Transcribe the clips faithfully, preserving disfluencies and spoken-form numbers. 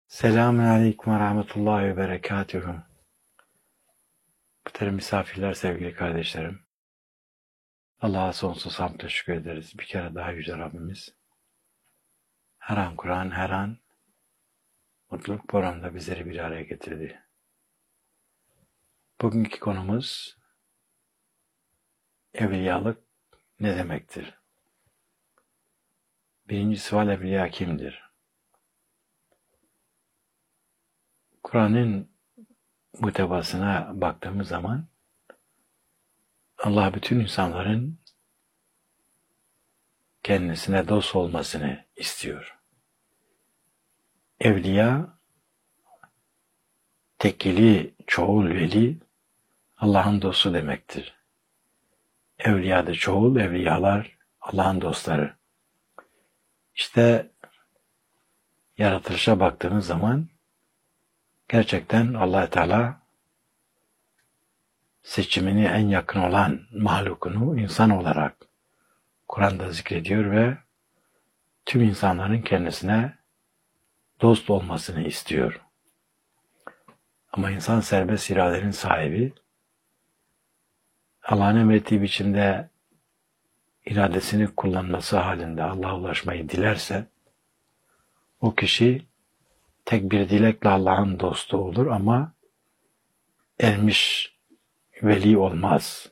Selamünaleyküm ve rahmetullahi ve berekatühü. Muhterem misafirler, sevgili kardeşlerim. Allah'a sonsuz hamd teşekkür ederiz. Bir kere daha Yüce Rabbimiz her an Kur'an, her an mutluluk programında bizleri bir araya getirdi. Bugünkü konumuz evliyalık ne demektir? Birinci sual, evliya kimdir? Kur'an'ın muhtevasına baktığımız zaman Allah bütün insanların kendisine dost olmasını istiyor. Evliya, tekili, çoğul veli, Allah'ın dostu demektir. Evliya da çoğul, evliyalar Allah'ın dostları. İşte yaratılışa baktığınız zaman gerçekten Allah Teala seçimini en yakın olan mahlukunu insan olarak Kur'an'da zikrediyor ve tüm insanların kendisine dost olmasını istiyor. Ama insan serbest iradenin sahibi, Allah'ın emrettiği biçimde iradesini kullanması halinde Allah'a ulaşmayı dilerse, o kişi tek bir dilekle Allah'ın dostu olur ama ermiş veli olmaz.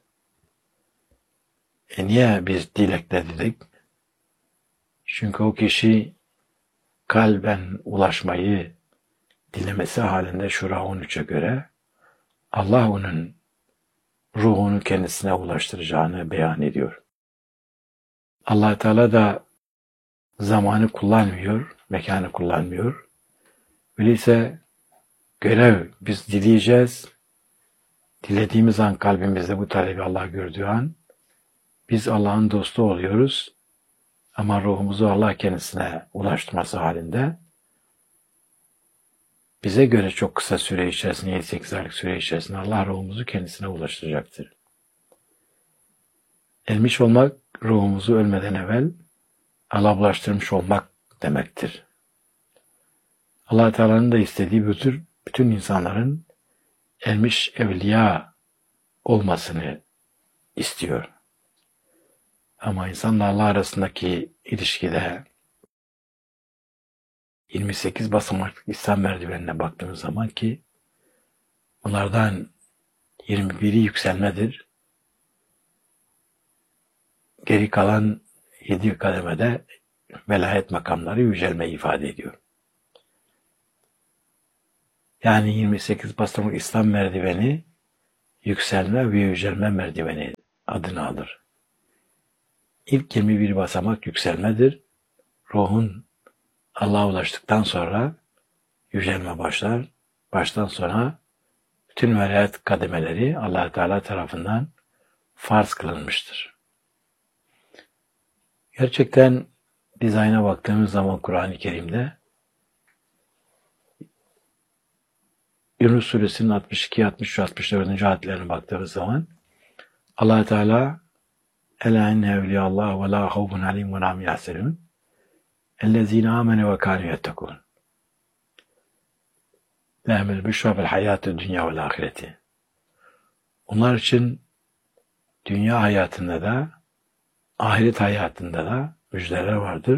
E niye biz dilekle dedik? Çünkü o kişi kalben ulaşmayı dilemesi halinde Şura on üçe göre Allah onun ruhunu kendisine ulaştıracağını beyan ediyor. Allah Teala da zamanı kullanmıyor, mekanı kullanmıyor. Öyleyse görev, biz dileyeceğiz. Dilediğimiz an kalbimizde bu talebi Allah gördüğü an biz Allah'ın dostu oluyoruz. Ama ruhumuzu Allah kendisine ulaştırması halinde bize göre çok kısa süre içerisinde, yedi sekiz aylık süre içerisinde Allah ruhumuzu kendisine ulaştıracaktır. Ermiş olmak, ruhumuzu ölmeden evvel Allah'a ulaştırmış olmak demektir. Allah Teala'nın da istediği bütün, bütün insanların ermiş evliya olmasını istiyor. Ama insanla Allah arasındaki ilişkide yirmi sekiz basamaklı İslam merdivenine baktığımız zaman ki bunlardan yirmi biri yükselmedir. Geri kalan yedi kademede velayet makamları yücelmeyi ifade ediyor. Yani yirmi sekiz basamak İslam merdiveni yükselme ve yücelme merdiveni adını alır. İlk yirmi bir basamak yükselmedir. Ruhun Allah'a ulaştıktan sonra yücelme başlar. Baştan sona bütün velayet kademeleri Allah Teala tarafından farz kılınmıştır. Gerçekten dizayna baktığımız zaman Kur'an-ı Kerim'de Yunus Suresinin altmış iki, altmış üç, altmış dördüncü ayetlerine baktığımız zaman Allah Teala Ela inne evliyallah ve la havfun aleyhim ve la hum yahzanun ellezine amenu ve kanu yettekun lehumul büşra fil hayatid dünya vel ahireti. Onlar için dünya hayatında da ahiret hayatında da müjdeler vardır.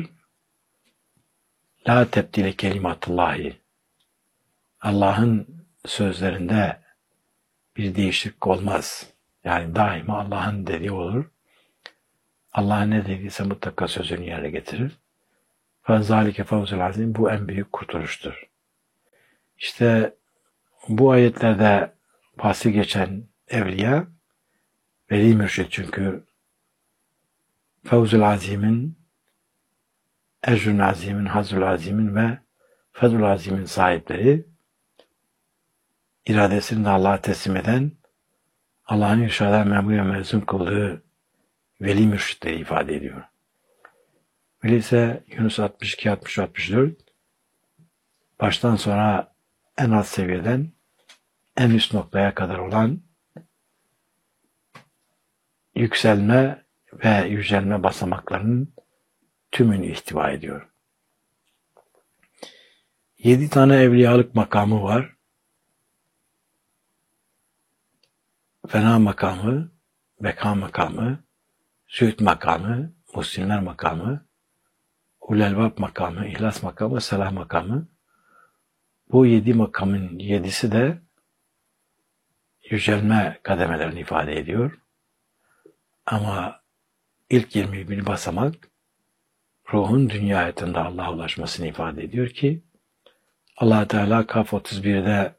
La tebdile kelimatullahi. Allah'ın sözlerinde bir değişiklik olmaz. Yani daima Allah'ın dediği olur. Allah ne dediyse mutlaka sözünü yerine getirir. فَذَٰلِكَ فَوْزُ الْعَظِيمِ. Bu en büyük kurtuluştur. İşte bu ayetlerde bahsi geçen evliya, veli mürşid çünkü Fevzul Azim'in, Ecrün Azim'in, Hazrul Azim'in ve Fezul Azim'in sahipleri, iradesini de Allah'a teslim eden, Allah'ın irşada memur ve mezun kıldığı veli mürşidleri ifade ediyor. Öyleyse Yunus altmış iki, altmış üç, altmış dört baştan sona en alt seviyeden en üst noktaya kadar olan yükselme ve yücelme basamaklarının tümünü ihtiva ediyor. Yedi tane evliyalık makamı var. Fena makamı, beka makamı, zühd makamı, muhsinler makamı, ulelbab makamı, ihlas makamı, salah makamı. Bu yedi makamın yedisi de yücelme kademelerini ifade ediyor. Ama ilk yirmi bir basamak ruhun dünya hayatında Allah'a ulaşmasını ifade ediyor ki Allah Teala Kaf otuz birde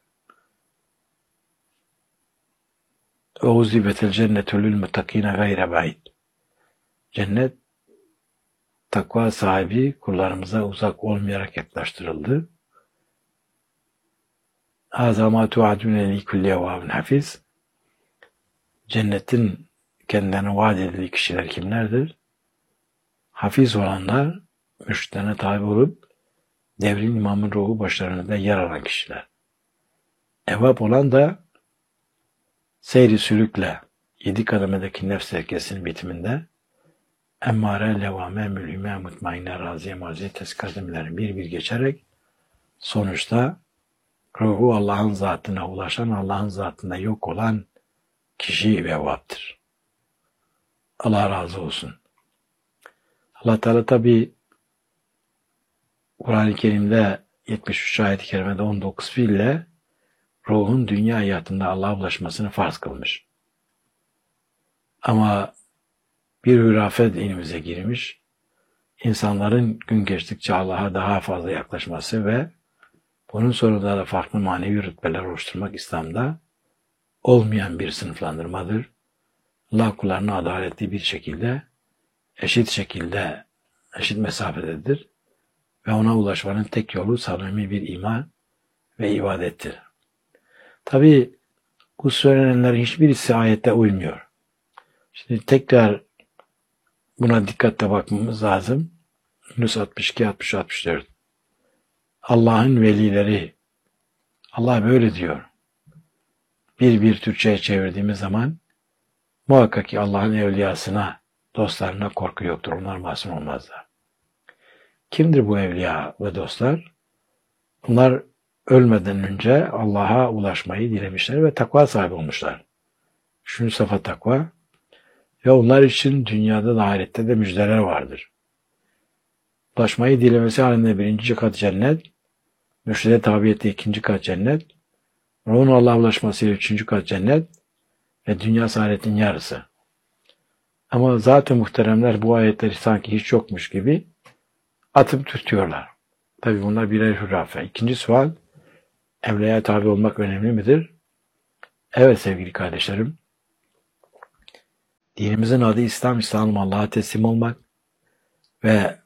"Euzibetel cennetül muttakine gayre ba'id." Cennet takva sahibi kullarımıza uzak olmayarak yaklaştırıldı. "Hâzâ mâ tu'adûne li kulli evvâbin hafiz." Cennetin kendilerine vaat edildiği kişiler kimlerdir? Hafiz olanlar, mürşitlerine tabi olup devrin imamın ruhu başlarında yer alan kişiler. Evvab olan da seyri sülükle yedi kademedeki nefs herkesinin bitiminde emmare, levame, mülhime, mutmainne, raziye, maziye, teskademelerin bir bir geçerek sonuçta ruhu Allah'ın zatına ulaşan, Allah'ın zatında yok olan kişi evvaptır. Allah razı olsun. Allah Teala tabi Kur'an-ı Kerim'de yetmiş üç ayet-i kerimede on dokuz fiille ruhun dünya hayatında Allah'a ulaşmasını farz kılmış. Ama bir hürafet dinimize girmiş, insanların gün geçtikçe Allah'a daha fazla yaklaşması ve bunun sonunda da farklı manevi rütbeler oluşturmak İslam'da olmayan bir sınıflandırmadır. Allah kullarına adaletli bir şekilde, eşit şekilde, eşit mesafededir ve ona ulaşmanın tek yolu samimi bir iman ve ibadettir. Tabi bu söylenenlerin hiçbirisi ayette uymuyor. Şimdi tekrar buna dikkatle bakmamız lazım. Yunus altmış iki altmış altmış dört. Allah'ın velileri, Allah böyle diyor. Bir bir Türkçe'ye çevirdiğimiz zaman muhakkak ki Allah'ın evliyasına, dostlarına korku yoktur. Onlar masum olmazlar. Kimdir bu evliya ve dostlar? Bunlar ölmeden önce Allah'a ulaşmayı dilemişler ve takva sahibi olmuşlar. Üçüncü safa takva. Ve onlar için dünyada da ahirette de müjdeler vardır. Ulaşmayı dilemesi halinde birinci kat cennet, mürşide tabiyette ikinci kat cennet, ruhun Allah'a ulaşmasıyla üçüncü kat cennet ve dünya saadetin yarısı. Ama zaten muhteremler bu ayetleri sanki hiç yokmuş gibi atıp tutuyorlar. Tabi bunlar birer hürafe. İkinci sual, evliyaya tabi olmak önemli midir? Evet sevgili kardeşlerim. Dinimizin adı İslam, İslam Allah'a teslim olmak ve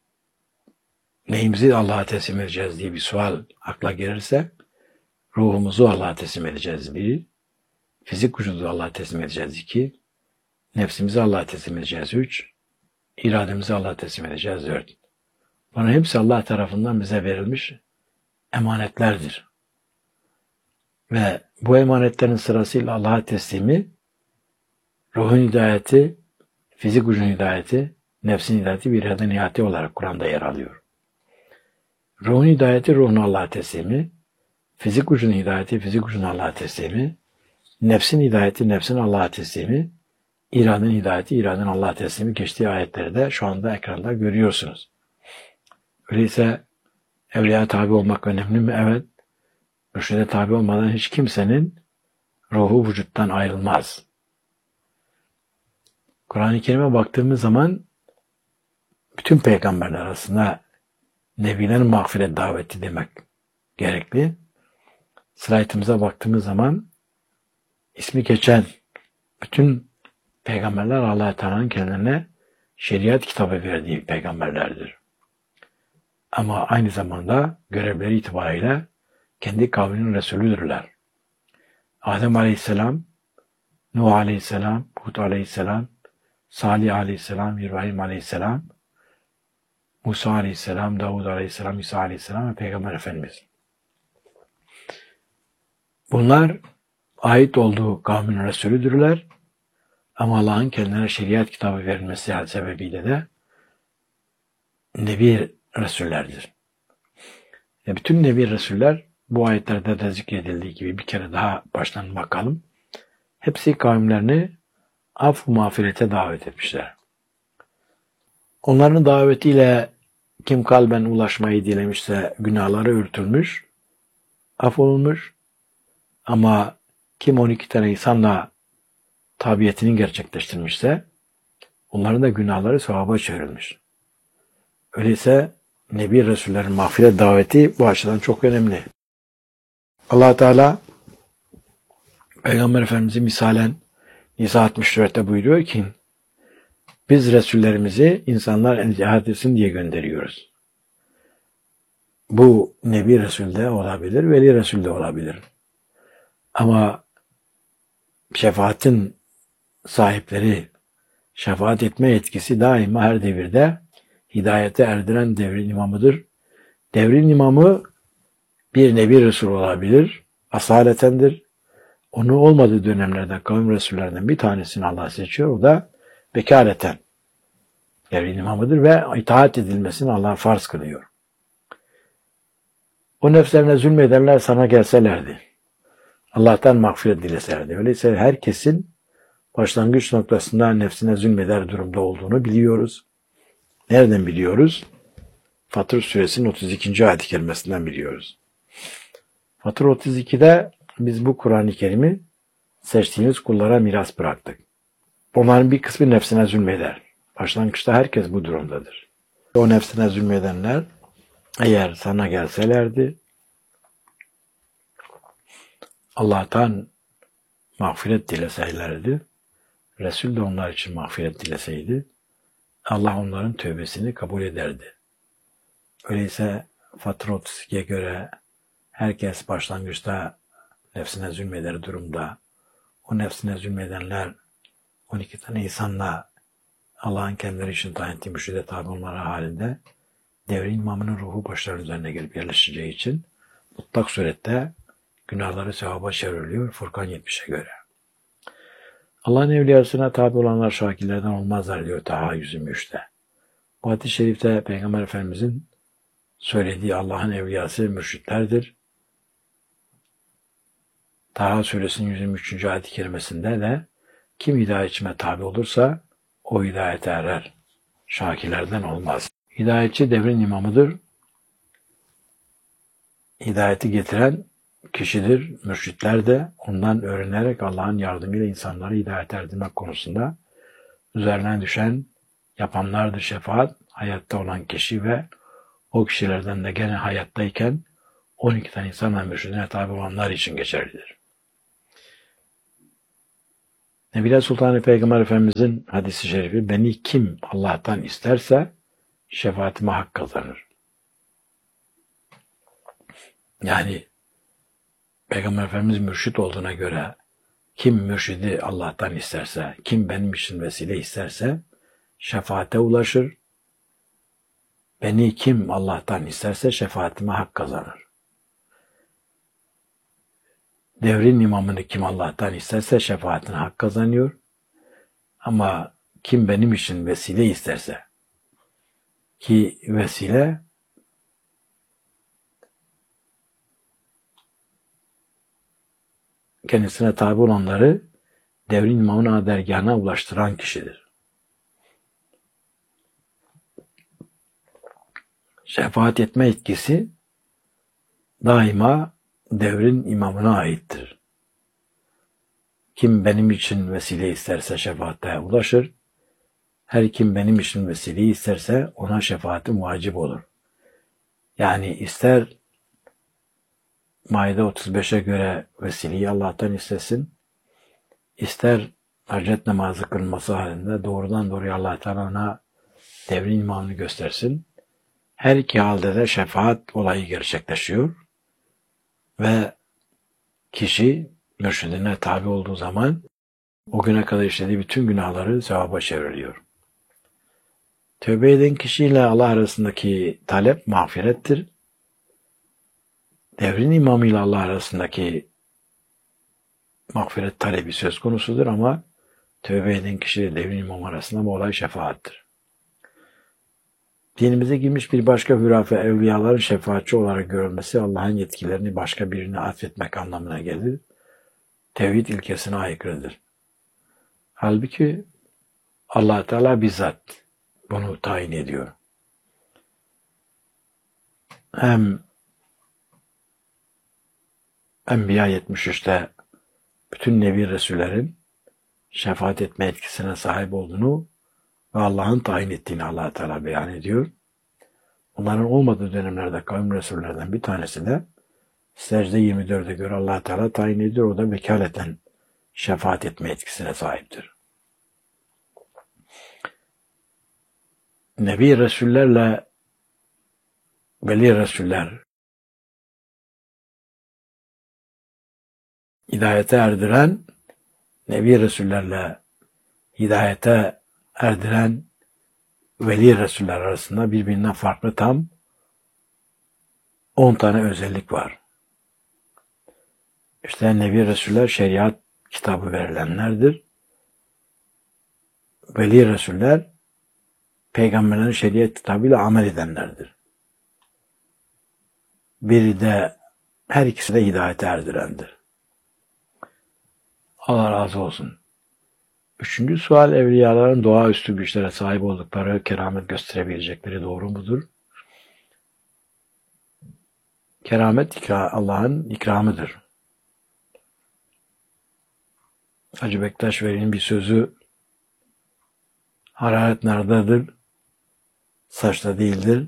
neyimizi Allah'a teslim edeceğiz diye bir sual akla gelirse ruhumuzu Allah'a teslim edeceğiz bir, fizik vücudu Allah'a teslim edeceğiz iki, nefsimizi Allah'a teslim edeceğiz üç, irademizi Allah'a teslim edeceğiz dört. Bunların hepsi Allah tarafından bize verilmiş emanetlerdir. Ve bu emanetlerin sırasıyla Allah'a teslimi, ruhun hidayeti, fizik ucun hidayeti, nefsin hidayeti bir yerden nihayeti olarak Kur'an'da yer alıyor. Ruhun hidayeti ruhun Allah'a teslimi, fizik ucun hidayeti fizik ucun Allah'a teslimi, nefsin hidayeti nefsin Allah'a teslimi, iradın hidayeti iradın Allah'a teslimi geçtiği ayetleri de şu anda ekranda görüyorsunuz. Öyleyse evliya tabi olmak önemli mi? Evet. Mürşide tabi olmadan hiç kimsenin ruhu vücuttan ayrılmaz. Kur'an-ı Kerim'e baktığımız zaman bütün peygamberler arasında nebilerin mağfiret daveti demek gerekli. Slaytımıza baktığımız zaman ismi geçen bütün peygamberler Allah-u Teala'nın kendilerine şeriat kitabı verdiği peygamberlerdir. Ama aynı zamanda görevleri itibariyle kendi kavminin Resulüdürler. Adem Aleyhisselam, Nuh Aleyhisselam, Hud Aleyhisselam, Salih Aleyhisselam, İbrahim Aleyhisselam, Musa Aleyhisselam, Davud Aleyhisselam, İsa Aleyhisselam ve Peygamber Efendimiz. Bunlar ait olduğu kavmin Resulüdürler ama Allah'ın kendilerine şeriat kitabı verilmesi sebebiyle de Nebi Resullerdir. E bütün Nebi Resuller bu ayetlerde de zikredildiği gibi bir kere daha baştan bakalım. Hepsi kavimlerini af-ı mağfirete davet etmişler. Onların davetiyle kim kalben ulaşmayı dilemişse günahları örtülmüş, affolunmuş. Ama kim on iki tane insanla tabiyetini gerçekleştirmişse onların da günahları sevaba çevrilmiş. Öyleyse Nebi Resullerin mağfiret daveti bu açıdan çok önemli. Allah Teala Peygamber Efendimiz'i misalen Nisa altmış dörtte buyuruyor ki biz Resullerimizi insanlar cihat etsin diye gönderiyoruz. Bu Nebi Resul de olabilir, Veli Resul de olabilir. Ama şefaatin sahipleri, şefaat etme yetkisi daima her devirde hidayete erdiren devrin imamıdır. Devrin imamı bir Nebi Resul olabilir, asaletendir. Onun olmadığı dönemlerde kavim Resullerden bir tanesini Allah seçiyor, o da bekareten devrin imamıdır ve itaat edilmesini Allah farz kılıyor. O nefslerine zulmedenler sana gelselerdi, Allah'tan mağfiret dileselerdi. Öyleyse herkesin başlangıç noktasında nefsine zulmeder durumda olduğunu biliyoruz. Nereden biliyoruz? Fatır Suresinin otuz ikinci ayet-i kerimesinden biliyoruz. Fatır otuz ikide biz bu Kur'an-ı Kerim'i seçtiğimiz kullara miras bıraktık. Onların bir kısmı nefsine zulmeder. Başlangıçta herkes bu durumdadır. O nefsine zulmedenler eğer sana gelselerdi, Allah'tan mağfiret dileselerdi, Resul de onlar için mağfiret dileseydi, Allah onların tövbesini kabul ederdi. Öyleyse Fatır otuz ikiye göre herkes başlangıçta nefsine zulmeder durumda. O nefsine zulmedenler on iki tane insanla Allah'ın kendileri için tayin ettiği mürşide tabi olmaları halinde devrin imamının ruhu başları üzerine gelip yerleşeceği için mutlak surette günahları sevaba çevriliyor Furkan yetmişe göre. Allah'ın evliyasına tabi olanlar şakirlerden olmazlar diyor Taha yüz yirmi üçte. Bu hadis-i şerifte Peygamber Efendimizin söylediği Allah'ın evliyası mürşitlerdir. Taha suresinin yüz yirmi üçüncü ayet-i kerimesinde de kim hidayetçime tabi olursa o hidayete erer. Şakirlerden olmaz. Hidayetçi devrin imamıdır. Hidayeti getiren kişidir. Mürşitler de ondan öğrenerek Allah'ın yardımıyla insanları hidayete erdirmek konusunda üzerine düşen yapanlardır şefaat, hayatta olan kişi ve o kişilerden de gene hayattayken on iki tane insanla mürşidine tabi olanlar için geçerlidir. Nebiler Sultanı Peygamber Efendimizin hadisi şerifi beni kim Allah'tan isterse şefaatime hak kazanır. Yani Peygamber Efendimiz mürşit olduğuna göre kim mürşidi Allah'tan isterse, kim benim için vesile isterse şefaate ulaşır. Beni kim Allah'tan isterse şefaatime hak kazanır. Devrin imamını kim Allah'tan isterse şefaatine hak kazanıyor. Ama kim benim için vesile isterse, ki vesile kendisine tabi olanları devrin imamına dergâhına ulaştıran kişidir. Şefaat etme etkisi daima devrin imamına aittir. Kim benim için vesile isterse şefaate ulaşır. Her kim benim için vesileyi isterse ona şefaatim vacip olur. Yani ister Maide otuz beşe göre vesileyi Allah'tan istesin, ister hacet namazı kılması halinde doğrudan doğruya Allah Teala ona devrin imamını göstersin. Her iki halde de şefaat olayı gerçekleşiyor ve kişi mürşidine tabi olduğu zaman o güne kadar işlediği bütün günahları sevaba çevriliyor. Tövbe eden kişiyle Allah arasındaki talep mağfirettir. Devrin imamıyla Allah arasındaki mağfiret talebi söz konusudur ama tövbe eden kişiyle devrin imam arasında bu olay şefaattir. Dinimize girmiş bir başka hurafe evliyaların şefaatçi olarak görülmesi Allah'ın yetkilerini başka birine atfetmek anlamına gelir. Tevhid ilkesine aykırıdır. Halbuki Allah Teala bizzat bunu tayin ediyor. Hem Enbiya yetmiş üçte bütün Nebi Resullerin şefaat etme etkisine sahip olduğunu ve Allah'ın tayin ettiğini Allah Teala beyan ediyor. Bunların olmadığı dönemlerde kavim Resullerden bir tanesi de Secde yirmi dörde göre Allah Teala tayin ediyor. O da vekaleten şefaat etme etkisine sahiptir. Nebi Resullerle Veli Resuller hidayete erdiren, Nebi Resullerle hidayete erdiren Veli Resuller arasında birbirinden farklı tam on tane özellik var. İşte Nebi Resuller şeriat kitabı verilenlerdir. Veli Resuller peygamberlerin şeriat kitabıyla amel edenlerdir. Biri de her ikisi de hidayete erdirendir. Allah razı olsun. Üçüncü sual, evliyaların doğaüstü güçlere sahip oldukları, keramet gösterebilecekleri doğru mudur? Keramet ikra, Allah'ın ikramıdır. Hacı Bektaş Veli'nin bir sözü, hararet nerededir? Saçta değildir.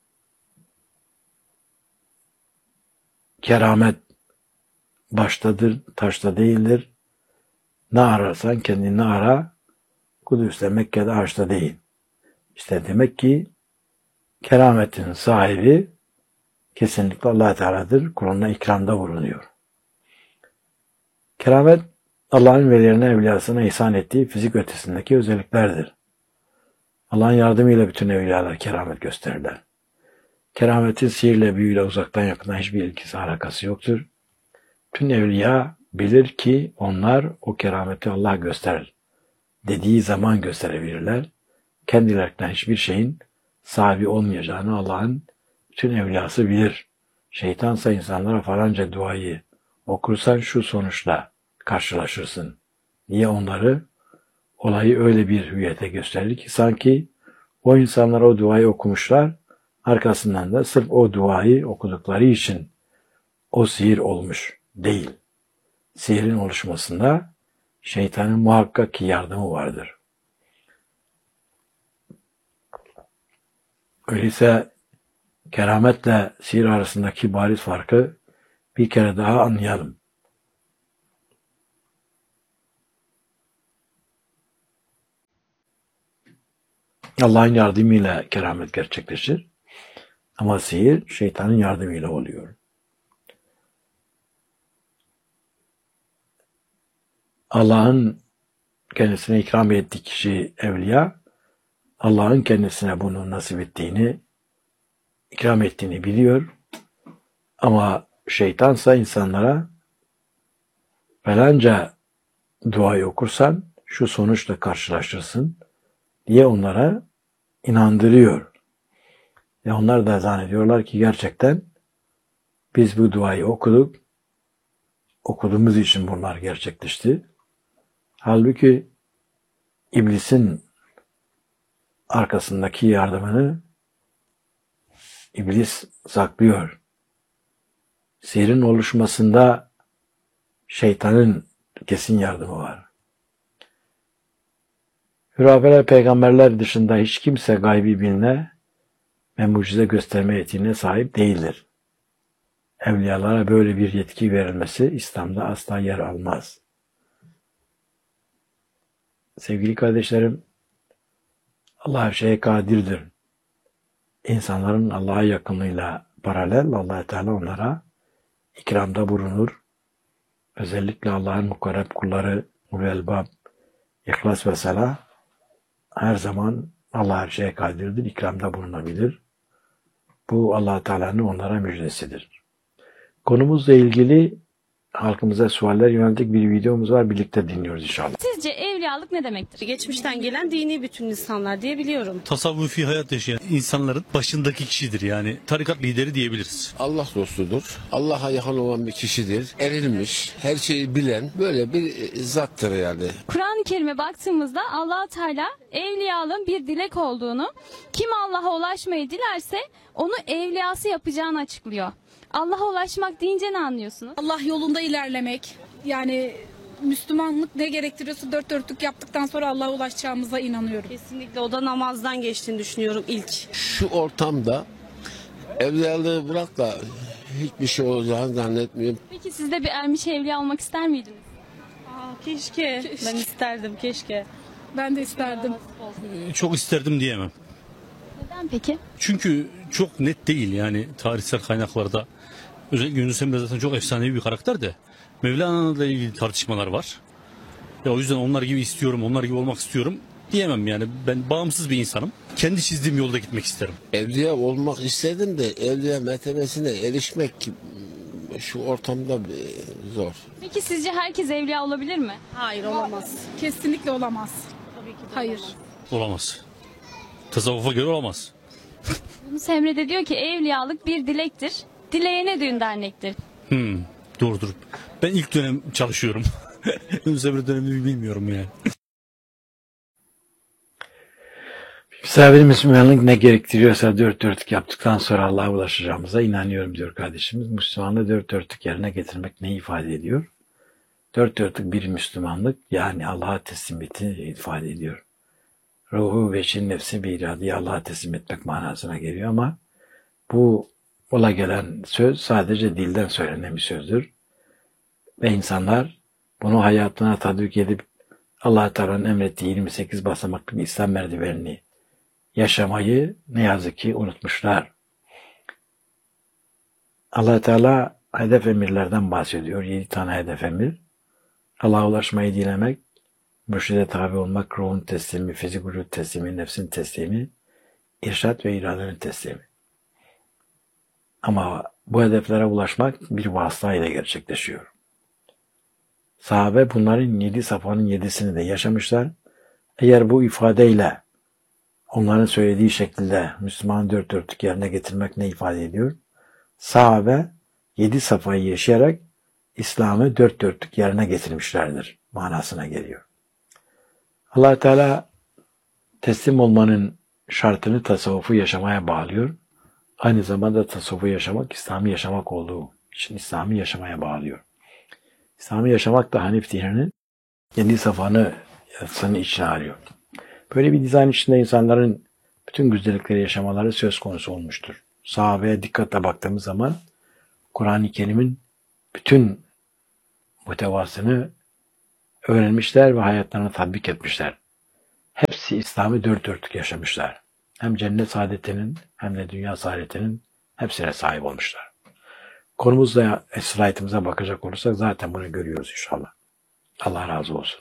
Keramet baştadır, taşta değildir. Ne ararsan kendini ara, Kudüs'te, Mekke'de, Haç'ta değil. İşte demek ki kerametin sahibi kesinlikle Allah Teala'dır. Kur'an'da ikramda bulunuyor. Keramet, Allah'ın velilerine, evliyasına ihsan ettiği fizik ötesindeki özelliklerdir. Allah'ın yardımıyla bütün evliyalar keramet gösterirler. Kerametin sihirle, büyüyle, uzaktan yakından hiçbir ilgisi, alakası yoktur. Tüm evliya bilir ki onlar o kerameti Allah gösterir. Dediği zaman gösterebilirler. Kendilerinden hiçbir şeyin sahibi olmayacağını Allah'ın bütün evliyası bilir. Şeytansa insanlara falanca duayı okursan şu sonuçla karşılaşırsın. Niye onları olayı öyle bir hüviyete gösterir ki sanki o insanlar o duayı okumuşlar, arkasından da sırf o duayı okudukları için o sihir olmuş değil. Sihirin oluşmasında şeytanın muhakkak ki yardımı vardır. Öyleyse kerametle sihir arasındaki bariz farkı bir kere daha anlayalım. Allah'ın yardımıyla keramet gerçekleşir. Ama sihir şeytanın yardımıyla oluyor. Allah'ın kendisine ikram ettiği kişi evliya, Allah'ın kendisine bunu nasip ettiğini, ikram ettiğini biliyor. Ama şeytansa insanlara falanca duayı okursan şu sonuçla karşılaşırsın diye onlara inandırıyor. Ve onlar da zannediyorlar ki gerçekten biz bu duayı okuduk, okuduğumuz için bunlar gerçekleşti. Halbuki iblisin arkasındaki yardımını iblis saklıyor. Sihirin oluşmasında şeytanın kesin yardımı var. Hürafeler, peygamberler dışında hiç kimse gaybi bilme ve mucize gösterme yetkiine sahip değildir. Evliyalara böyle bir yetki verilmesi İslam'da asla yer almaz. Sevgili kardeşlerim, Allah her şeye kadirdir. İnsanların Allah'a yakınlığıyla paralel Allah Teala onlara ikramda bulunur. Özellikle Allah'ın mukarreb kulları Ulul Elbab, İhlas ve Salah her zaman Allah her şeye kadirdir, ikramda bulunabilir. Bu Allah Teala'nın onlara müjdesidir. Konumuzla ilgili halkımıza sualler yönelik bir videomuz var. Birlikte dinliyoruz inşallah. Sizce evliyalık ne demektir? Geçmişten gelen dini bütün insanlar diye biliyorum. Tasavvufi hayat yaşayan insanların başındaki kişidir, yani tarikat lideri diyebiliriz. Allah dostudur. Allah'a yakın olan bir kişidir. Erilmiş, her şeyi bilen böyle bir zattır yani. Kur'an-ı Kerim'e baktığımızda Allah Teala evliyalığın bir dilek olduğunu, kim Allah'a ulaşmayı dilerse onu evliyası yapacağını açıklıyor. Allah'a ulaşmak deyince ne anlıyorsunuz? Allah yolunda ilerlemek, yani Müslümanlık ne gerektiriyorsa dört dörtlük yaptıktan sonra Allah'a ulaşacağımıza inanıyorum. Kesinlikle o da namazdan geçtiğini düşünüyorum ilk. Şu ortamda evliyalığı bırak da hiçbir şey olacağını zannetmiyorum. Peki siz de bir ermiş evliya olmak ister miydiniz? Aa, keşke. Ben isterdim keşke. Ben de isterdim. Çok isterdim diyemem. Neden peki? Çünkü çok net değil, yani tarihsel kaynaklarda. Özellikle Yunus Emre zaten çok efsanevi bir karakter de. Mevlana'yla ilgili tartışmalar var. Ya o yüzden onlar gibi istiyorum, onlar gibi olmak istiyorum diyemem yani. Ben bağımsız bir insanım. Kendi çizdiğim yolda gitmek isterim. Evliya olmak istedim de evliya mertebesine erişmek şu ortamda zor. Peki sizce herkes evliya olabilir mi? Hayır olamaz. Kesinlikle olamaz. Tabii ki de Hayır. olamaz. Olamaz. Tasavvufa göre olamaz. Yunus Emre de diyor ki evliyalık bir dilektir. Dileyene düğün dernektir. Hmm, doğrudur. Ben ilk dönem çalışıyorum. Yunus Emre dönemini bilmiyorum yani. Misafir Müslümanlık ne gerektiriyorsa dört dörtlük yaptıktan sonra Allah'a ulaşacağımıza inanıyorum diyor kardeşimiz. Müslümanlığı dört dörtlük yerine getirmek ne ifade ediyor? Dört dörtlük bir Müslümanlık, yani Allah'a teslimiyeti ifade ediyor. Ruhu ve için nefsi bir iradeyi Allah'a teslim etmek manasına geliyor ama bu ola gelen söz sadece dilden söylenen bir sözdür. Ve insanlar bunu hayatına tatbik edip Allah-u Teala'nın emrettiği yirmi sekiz basamaklı İslam merdivenini yaşamayı ne yazık ki unutmuşlar. Allah-u Teala hedef emirlerden bahsediyor. Yedi tane hedef emir. Allah'a ulaşmayı dilemek, mürşide tabi olmak, ruhun teslimi, fizik vücut teslimi, nefsin teslimi, irşat ve iradenin teslimi. Ama bu hedeflere ulaşmak bir vasıta ile gerçekleşiyor. Sahabe bunların yedi safhanın yedisini de yaşamışlar. Eğer bu ifadeyle onların söylediği şekilde Müslüman dört dörtlük yerine getirmek ne ifade ediyor? Sahabe yedi safhayı yaşayarak İslam'ı dört dörtlük yerine getirmişlerdir manasına geliyor. Allah Teala teslim olmanın şartını tasavvufu yaşamaya bağlıyor. Aynı zamanda tasavvufu yaşamak İslam'ı yaşamak olduğu için İslam'ı yaşamaya bağlıyor. İslam'ı yaşamak da Hanif dininin kendi safhanı yatsının içine alıyor. Böyle bir dizayn içinde insanların bütün güzellikleri yaşamaları söz konusu olmuştur. Sahabeye dikkatle baktığımız zaman Kur'an-ı Kerim'in bütün muhtevasını öğrenmişler ve hayatlarına tatbik etmişler. Hepsi İslam'ı dört dörtlük yaşamışlar. Hem cennet saadetinin hem de dünya saadetinin hepsine sahip olmuşlar. Konumuzda slaytımıza bakacak olursak zaten bunu görüyoruz inşallah. Allah razı olsun.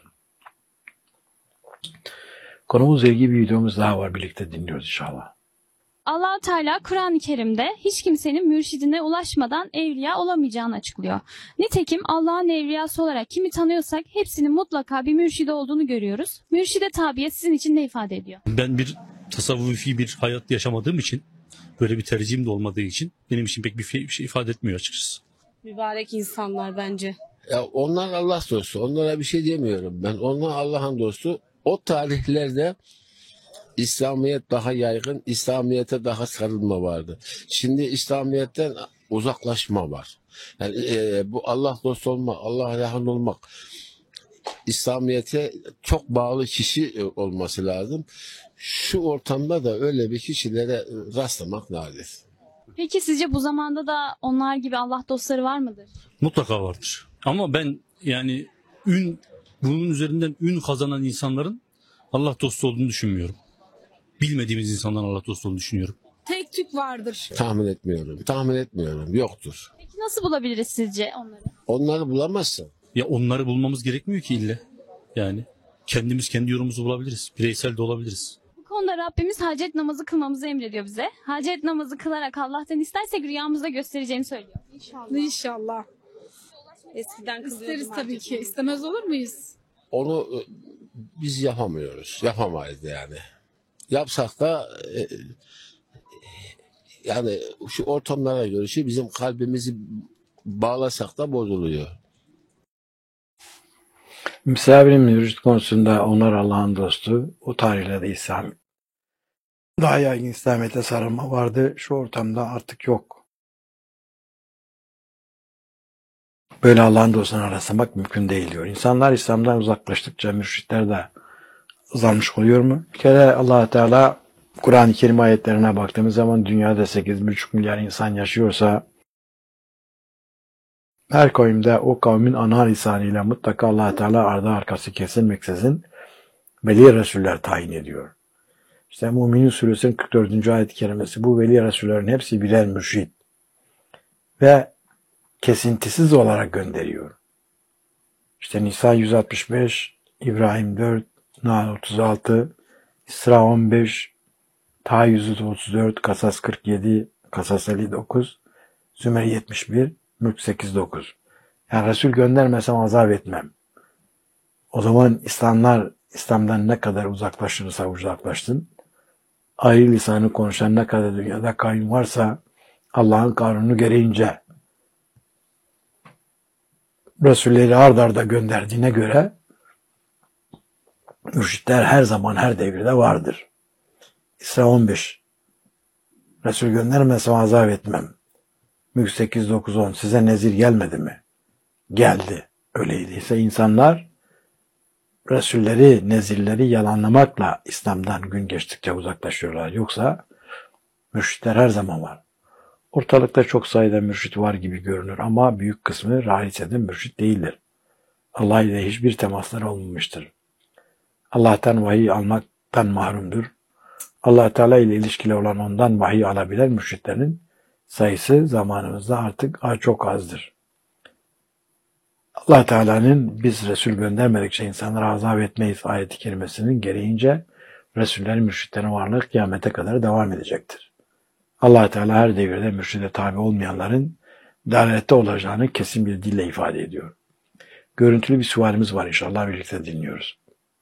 Konumuzla ilgili bir videomuz daha var. Birlikte dinliyoruz inşallah. Allah Teala Kur'an-ı Kerim'de hiç kimsenin mürşidine ulaşmadan evliya olamayacağını açıklıyor. Nitekim Allah'ın evliyası olarak kimi tanıyorsak hepsinin mutlaka bir mürşidi olduğunu görüyoruz. Mürşide tabiyet sizin için ne ifade ediyor? Ben bir tasavvufi bir hayat yaşamadığım için, böyle bir tercihim de olmadığı için benim için pek bir şey, bir şey ifade etmiyor açıkçası. Mübarek insanlar bence. Ya onlar Allah dostu. Onlara bir şey demiyorum ben. Onlar Allah'ın dostu. O tarihlerde İslamiyet daha yaygın, İslamiyet'e daha sarılma vardı. Şimdi İslamiyet'ten uzaklaşma var. Yani e, bu Allah dostu olmak, Allah'a yakın olmak, İslamiyet'e çok bağlı kişi olması lazım. Şu ortamda da öyle bir kişilere rastlamak nadir. Peki sizce bu zamanda da onlar gibi Allah dostları var mıdır? Mutlaka vardır. Ama ben yani ün, bunun üzerinden ün kazanan insanların Allah dostu olduğunu düşünmüyorum. Bilmediğimiz insanların Allah dostu olduğunu düşünüyorum. Tek tük vardır. Tahmin etmiyorum. Tahmin etmiyorum. Yoktur. Peki nasıl bulabiliriz sizce onları? Onları bulamazsın. Ya onları bulmamız gerekmiyor ki ille. Yani kendimiz kendi yolumuzu bulabiliriz. Bireysel de olabiliriz. Bu konuda Rabbimiz hacet namazı kılmamızı emrediyor bize. Hacet namazı kılarak Allah'tan istersek rüyamızda göstereceğini söylüyor. İnşallah. İnşallah. Eskiden kılıyordum. İsteriz tabii herkes ki. onu. İstemez olur muyuz? Onu e, biz yapamıyoruz. Yapamayız yani. Yapsak da e, yani şu ortamlara göre şey bizim kalbimizi bağlasak da bozuluyor. Misafirin mürşit konusunda onlar Allah'ın dostu. O tarihlerde İslam daha yaygın İslamiyet'e sarılma vardı. Şu ortamda artık yok. Böyle Allah'ın dostuna rastlamak mümkün değil diyor. İnsanlar İslam'dan uzaklaştıkça mürşitler de azalmış oluyor mu? Bir kere Allah Teala Kur'an-ı Kerim ayetlerine baktığımız zaman dünyada sekiz buçuk milyar insan yaşıyorsa her kavimde o kavmin ana lisanıyla mutlaka Allah Teala ardı arkası kesilmeksizin veli Resuller tayin ediyor. İşte Mü'minin Suresinin kırk dördüncü ayet-i kerimesi bu veli Resullerin hepsi birer mürşid ve kesintisiz olarak gönderiyor. İşte Nisa yüz altmış beş, İbrahim dört, Nahl otuz altı, İsra on beş, Taha yüz otuz dört, Kasas kırk yedi, Kasas elli dokuz, Zümer yetmiş bir, Mülk sekiz dokuz. Yani Resul göndermesem azap etmem. O zaman İslamlar İslam'dan ne kadar uzaklaşırsa uzaklaşsın, ayrı lisanı konuşan ne kadar dünyada kavim varsa Allah'ın kanunu gereğince Resulleri ard arda gönderdiğine göre mürşitler her zaman her devirde vardır. İsra on beş. Resul göndermesem azap etmem. Mülk sekiz dokuz on. Size nezir gelmedi mi? Geldi. Öyleyse insanlar Resulleri, nezirleri yalanlamakla İslam'dan gün geçtikçe uzaklaşıyorlar. Yoksa mürşitler her zaman var. Ortalıkta çok sayıda mürşit var gibi görünür ama büyük kısmı rahiseden mürşit değildir. Allah ile hiçbir temasları olmamıştır. Allah'tan vahiy almaktan mahrumdur. Allah Teala ile ilişkili olan ondan vahiy alabilen mürşitlerin sayısı zamanımızda artık çok azdır. Allah Teala'nın biz Resul göndermedikçe insanlara azap etmeyiz ayeti kerimesinin gereğince Resullerin, mürşitlerin varlığı kıyamete kadar devam edecektir. Allah Teala her devirde mürşide tabi olmayanların dalalette olacağını kesin bir dille ifade ediyor. Görüntülü bir sualimiz var, inşallah birlikte dinliyoruz.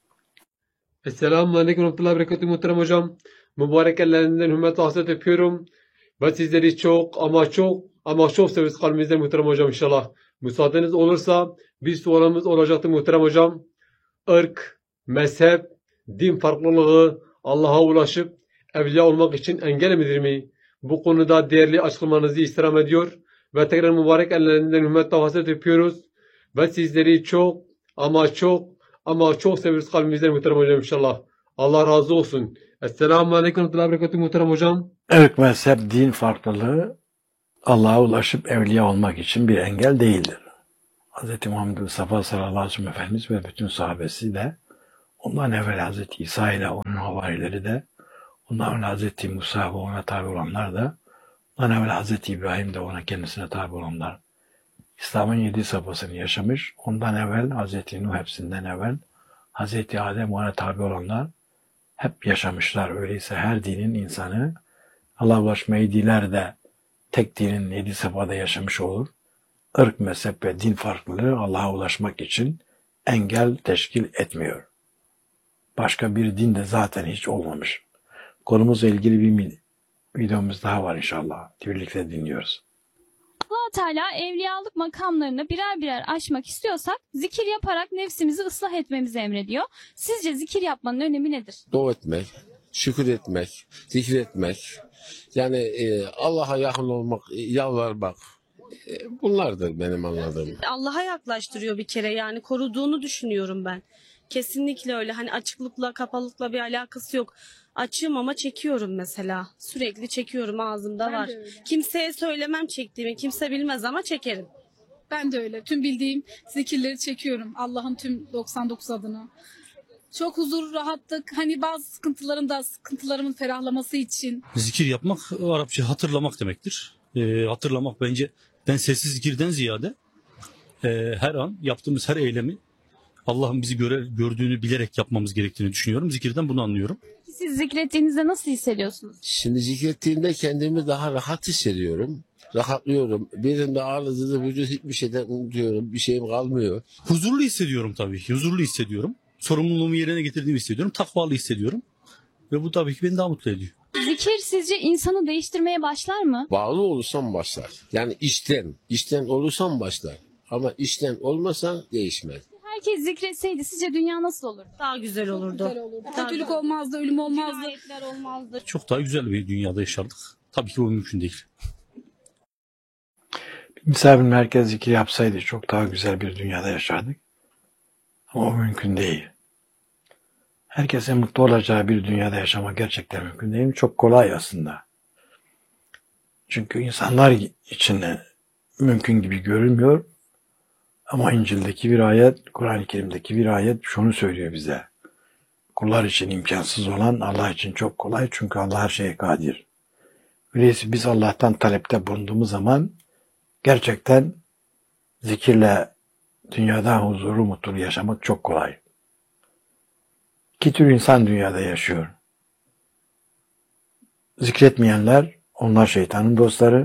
Esselamu Aleyküm ve Rahmetullahi ve Berekatuhu muhterem hocam. Mübarek ellerinden hürmetle hasret öpüyorum. Ve sizleri çok ama çok ama çok seviyoruz kalbimizden muhterem hocam inşallah. Müsaadeniz olursa bir sualımız olacaktı muhterem hocam. Irk, mezhep, din farklılığı Allah'a ulaşıp evliya olmak için engel midir mi? Bu konuda değerli açıklamanızı istirham ediyor. Ve tekrar mübarek ellerinden hürmetle hasret öpüyoruz. Ve sizleri çok ama çok ama çok seviyoruz kalbimizden muhterem hocam inşallah. Allah razı olsun. Esselamu Aleyküm ve Rahmetullahi ve Berekatuhu muhterem hocam. Irk, mezhep, din farklılığı Allah'a ulaşıp evliya olmak için bir engel değildir. Hz. Muhammed Mustafa sallallahu aleyhi ve sellem Efendimiz ve bütün sahabesi de ondan evvel Hz. İsa ile onun havarileri de ondan evvel Hz. Musa ve ona tabi olanlar da ondan evvel Hz. İbrahim de ona kendisine tabi olanlar İslam'ın yedi safhasını yaşamış. Ondan evvel Hz. Nuh, hepsinden evvel Hz. Adem ona tabi olanlar hep yaşamışlar. Öyleyse her dinin insanı Allah'a ulaşmayı diler de tek dinin yedi safhada yaşamış olur. Irk, mezhep ve din farklılığı Allah'a ulaşmak için engel teşkil etmiyor. Başka bir din de zaten hiç olmamış. Konumuzla ilgili bir videomuz daha var inşallah. Birlikte dinliyoruz. Allah Teala evliyalık makamlarını birer birer aşmak istiyorsak zikir yaparak nefsimizi ıslah etmemizi emrediyor. Sizce zikir yapmanın önemi nedir? Dua etmek, şükür etmek, zikretmek, yani e, Allah'a yakın olmak, yalvarmak, e, bunlardır benim anladığım. Allah'a yaklaştırıyor bir kere, yani koruduğunu düşünüyorum ben. Kesinlikle öyle. Hani açıklıkla kapalılıkla bir alakası yok. Açığım ama çekiyorum mesela. Sürekli çekiyorum, ağzımda Ben var. de öyle. Kimseye söylemem çektiğimi. Kimse bilmez ama çekerim. Ben de öyle. Tüm bildiğim zikirleri çekiyorum. Allah'ın tüm doksan dokuz adını. Çok huzur, rahatlık. Hani bazı sıkıntıların da sıkıntılarımın ferahlaması için. Zikir yapmak Arapça hatırlamak demektir. Ee, hatırlamak bence ben sessiz zikirden ziyade e, her an yaptığımız her eylemi Allah'ın bizi göre, gördüğünü bilerek yapmamız gerektiğini düşünüyorum. Zikirden bunu anlıyorum. Siz zikrettiğinizde nasıl hissediyorsunuz? Şimdi zikrettiğimde kendimi daha rahat hissediyorum. Rahatlıyorum. Birinde ağrıdığında vücut hiçbir şeyden unutuyorum. Bir şeyim kalmıyor. Huzurlu hissediyorum tabii ki. Huzurlu hissediyorum. Sorumluluğumu yerine getirdiğimi hissediyorum. Takvalı hissediyorum. Ve bu tabii ki beni daha mutlu ediyor. Zikir sizce insanı değiştirmeye başlar mı? Bağlı olursam başlar. Yani işten, işten olursam başlar. Ama işten olmasan değişmez. Herkes zikretseydi sizce dünya nasıl olur? Daha güzel olurdu. Güzel olurdu. Kötülük olmazdı, ölüm olmazdı. Cinayetler olmazdı. Çok daha güzel bir dünyada yaşardık. Tabii ki bu mümkün değil. Misafir merkez zikri yapsaydı çok daha güzel bir dünyada yaşardık. Ama o mümkün değil. Herkesin mutlu olacağı bir dünyada yaşamak gerçekten mümkün değil mi? Çok kolay aslında. Çünkü insanlar için mümkün gibi görünmüyor. Ama İncil'deki bir ayet, Kur'an-ı Kerim'deki bir ayet şunu söylüyor bize. Kullar için imkansız olan Allah için çok kolay, çünkü Allah her şeye kadir. Öyleyse biz Allah'tan talepte bulunduğumuz zaman gerçekten zikirle dünyada huzuru, mutluluğu yaşamak çok kolay. İki tür insan dünyada yaşıyor. Zikretmeyenler, onlar şeytanın dostları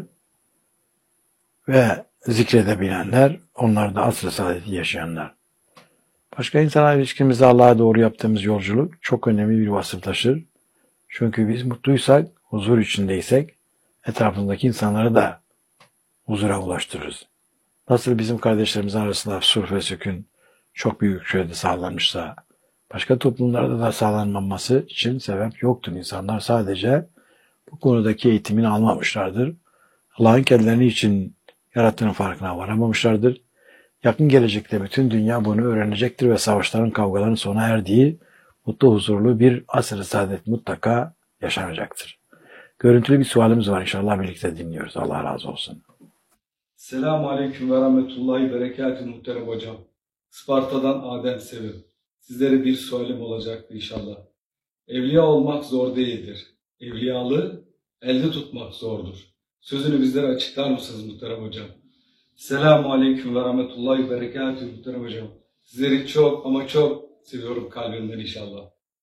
ve zikredebilenler, onlar da asr-ı saadeti yaşayanlar. Başka insanlarla ilişkimizde Allah'a doğru yaptığımız yolculuk çok önemli bir vasıf taşır. Çünkü biz mutluysak, huzur içindeysek, etrafındaki insanları da huzura ulaştırırız. Nasıl bizim kardeşlerimizin arasında sulh ve sükun çok büyük ölçüde sağlanmışsa, başka toplumlarda da sağlanmaması için sebep yoktur. İnsanlar sadece bu konudaki eğitimini almamışlardır. Allah'ın kendilerini için yarattığının farkına varamamışlardır. Yakın gelecekte bütün dünya bunu öğrenecektir ve savaşların, kavgaların sona erdiği mutlu, huzurlu bir asr-ı saadet mutlaka yaşanacaktır. Görüntülü bir sualimiz var, inşallah birlikte dinliyoruz. Allah razı olsun. Selamun Aleyküm ve Rahmetullahi Berekatuhu muhterem hocam. Isparta'dan Adem Sevim. Sizlere bir sualim olacaktı inşallah. Evliya olmak zor değildir. Evliyalığı elde tutmak zordur. Sözünü bizlere açıklar mısınız muhterem hocam? Selamun Aleyküm ve Rahmetullahi Berekatuhu muhterem hocam. Sizleri çok ama çok seviyorum kalbimden inşallah.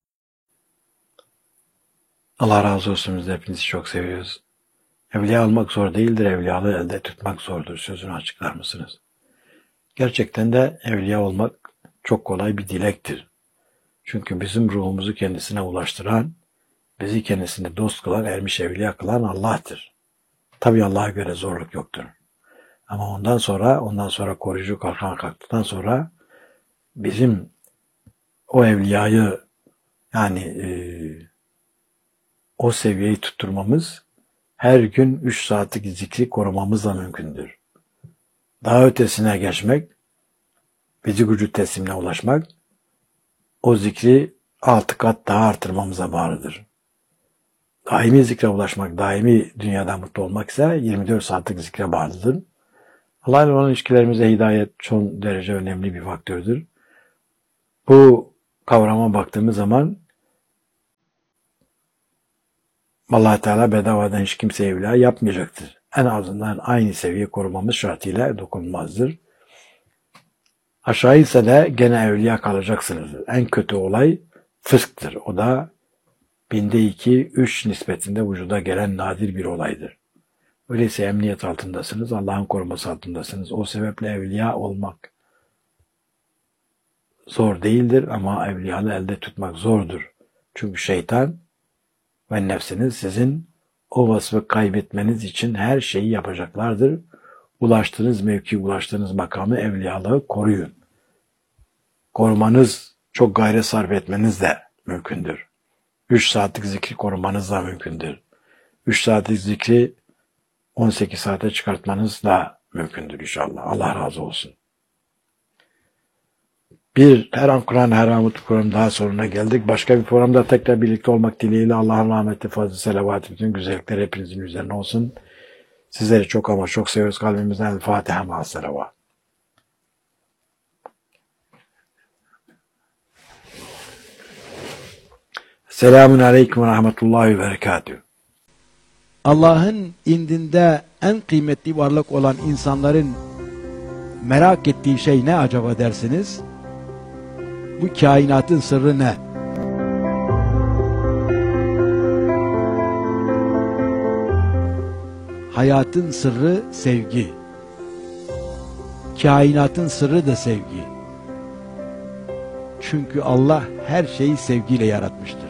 Allah razı olsun, biz de hepinizi çok seviyoruz. Evliya olmak zor değildir, evliyalığı elde tutmak zordur. Sözünü açıklar mısınız? Gerçekten de evliya olmak çok kolay bir dilektir. Çünkü bizim ruhumuzu kendisine ulaştıran, bizi kendisine dost kılan, ermiş evliya kılan Allah'tır. Tabii Allah'a göre zorluk yoktur. Ama ondan sonra, ondan sonra koruyucu kalkan kalktıktan sonra bizim o evliyayı, yani e, o seviyeyi tutturmamız, her gün üç saatlik zikri korumamızla mümkündür. Daha ötesine geçmek, bizi gücü teslimine ulaşmak, o zikri altı kat daha artırmamıza bağlıdır. Daimi zikre ulaşmak, daimi dünyada mutlu olmak ise yirmi dört saatlik zikre bağlıdır. Allah ile olan ilişkilerimize hidayet son derece önemli bir faktördür. Bu kavrama baktığımız zaman Allah Teala bedavadan hiç kimse evliya yapmayacaktır. En azından aynı seviye korumamız şartıyla dokunulmazdır. Aşağı ise de gene evliya kalacaksınız. En kötü olay fısktır. O da binde iki, üç nispetinde vücuda gelen nadir bir olaydır. Öyleyse emniyet altındasınız, Allah'ın koruması altındasınız. O sebeple evliya olmak zor değildir ama evliyalı elde tutmak zordur. Çünkü şeytan ve nefsiniz sizin o vasfı kaybetmeniz için her şeyi yapacaklardır. Ulaştığınız mevki, ulaştığınız makamı, evliyalığı koruyun. Korumanız, çok gayret sarf etmeniz de mümkündür. üç saatlik zikri korumanız da mümkündür. üç saatlik zikri on sekiz saate çıkartmanız da mümkündür inşallah. Allah razı olsun. Bir her an Kur'an, her an mutlu program daha sonuna geldik. Başka bir programda tekrar birlikte olmak dileğiyle Allah'ın rahmeti, fazlı, selavatı, bütün güzellikler hepinizin üzerine olsun. Sizleri çok ama çok seviyoruz kalbimizden. El Fatiha ma'as selavat. Selamun Aleyküm ve Rahmetullahi ve Berekatuhu. Allah'ın indinde en kıymetli varlık olan insanların merak ettiği şey ne acaba dersiniz? Bu kainatın sırrı ne? Hayatın sırrı sevgi. Kainatın sırrı da sevgi. Çünkü Allah her şeyi sevgiyle yaratmıştır.